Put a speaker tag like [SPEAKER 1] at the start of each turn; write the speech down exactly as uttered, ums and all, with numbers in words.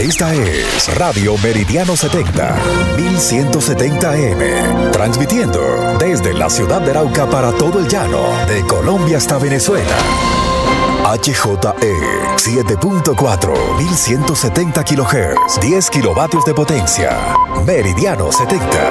[SPEAKER 1] Esta es Radio Meridiano setenta, mil ciento setenta A M, transmitiendo desde la ciudad de Arauca para todo el llano, de Colombia hasta Venezuela. H J E siete punto cuatro, mil ciento setenta kilohertz, diez kilovatios de potencia. Meridiano setenta.